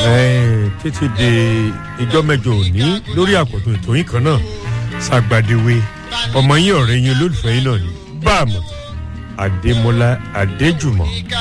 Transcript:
títí di ìjọ mẹ́jọ òní lórí àkọ́tún ètò yín kan náà ṣàgbàdéwé ọmọ yín ọ̀rẹ́ yín olólùfẹ́ yín náà ní bá àmọ̀ Adémọ́lá Adéjùmọ̀